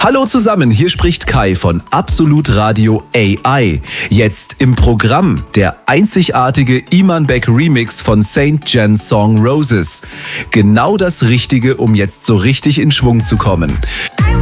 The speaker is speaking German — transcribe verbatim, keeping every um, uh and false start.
Hallo zusammen, hier spricht Kai von Absolut Radio A I. Jetzt im Programm der einzigartige Iman Beck Remix von Saint John Song Roses. Genau das Richtige, um jetzt so richtig in Schwung zu kommen.